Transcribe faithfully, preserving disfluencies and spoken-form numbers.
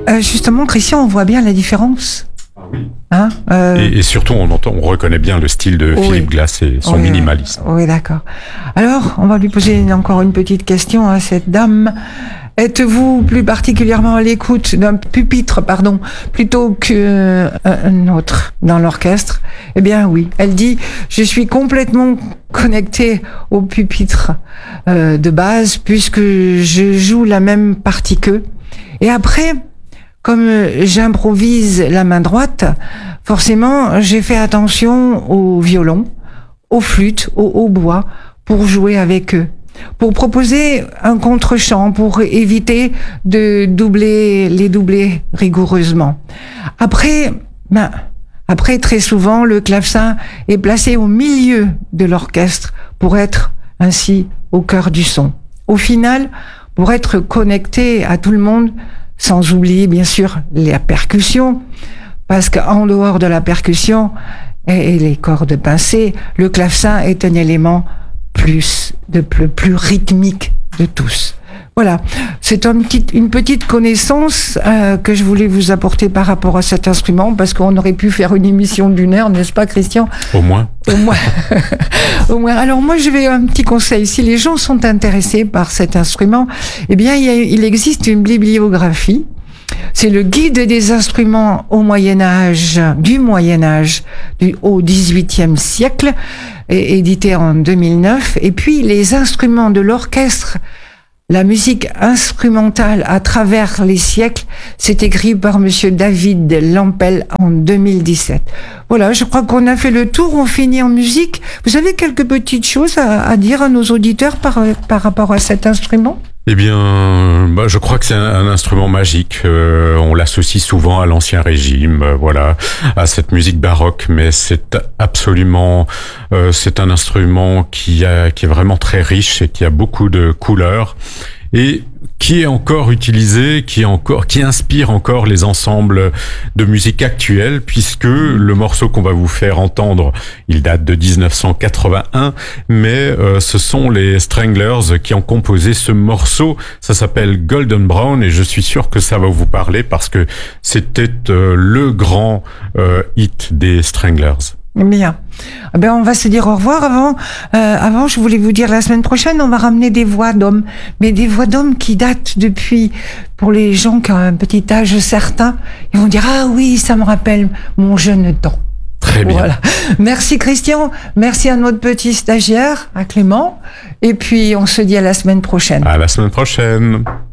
euh, justement, Christian, on voit bien la différence. Ah oui. Hein, euh... et, et surtout, on entend, on reconnaît bien le style de oui. Philippe Glass et son oui, minimalisme. Oui, d'accord. Alors, on va lui poser encore une petite question à cette dame. Êtes-vous plus particulièrement à l'écoute d'un pupitre, pardon, plutôt qu'un autre dans l'orchestre? Eh bien oui, elle dit « Je suis complètement connectée au pupitre euh, de base puisque je joue la même partie qu'eux. Et après, comme j'improvise la main droite, forcément, j'ai fait attention au violon, aux flûtes, au hautbois pour jouer avec eux. Pour proposer un contre-champ, pour éviter de doubler, les doubler rigoureusement. Après, ben, après, très souvent, le clavecin est placé au milieu de l'orchestre pour être ainsi au cœur du son. Au final, pour être connecté à tout le monde, sans oublier, bien sûr, la percussion, parce qu'en dehors de la percussion et les cordes pincées, le clavecin est un élément plus de plus, plus rythmique de tous. Voilà, c'est un petit, une petite connaissance euh, que je voulais vous apporter par rapport à cet instrument, parce qu'on aurait pu faire une émission d'une heure, n'est-ce pas, Christian? Au moins. Au moins. Au moins. Alors moi, je vais un petit conseil. Si les gens sont intéressés par cet instrument, eh bien, il, y a, il existe une bibliographie. C'est le guide des instruments au Moyen-Âge, du Moyen-Âge, du, au dix-huitième siècle, et, édité en deux mille neuf. Et puis, les instruments de l'orchestre, la musique instrumentale à travers les siècles, c'est écrit par monsieur David Lampel en deux mille dix-sept. Voilà, je crois qu'on a fait le tour, on finit en musique. Vous avez quelques petites choses à, à dire à nos auditeurs par, par rapport à cet instrument ? Eh bien, bah, je crois que c'est un, un instrument magique. Euh, on l'associe souvent à l'Ancien Régime, euh, voilà, à cette musique baroque, mais c'est absolument, euh, c'est un instrument qui a, qui est vraiment très riche et qui a beaucoup de couleurs et qui est encore utilisé, qui est encore, qui inspire encore les ensembles de musique actuelle, puisque le morceau qu'on va vous faire entendre, il date de dix-neuf cent quatre-vingt-un, mais euh, ce sont les Stranglers qui ont composé ce morceau. Ça s'appelle Golden Brown et je suis sûr que ça va vous parler parce que c'était euh, le grand euh, hit des Stranglers. Bien. Eh ben, on va se dire au revoir. Avant, euh, avant, je voulais vous dire la semaine prochaine, on va ramener des voix d'hommes, mais des voix d'hommes qui datent depuis, pour les gens qui ont un petit âge certain, ils vont dire ah oui, ça me rappelle mon jeune temps. Très bien. Voilà. Merci Christian, merci à notre petit stagiaire, à Clément, et puis on se dit à la semaine prochaine. À la semaine prochaine.